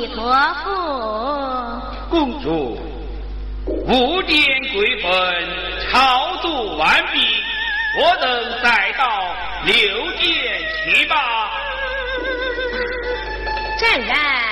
陀佛。 公主，五殿贵分超度完毕，我等再到6殿去吧。 正然。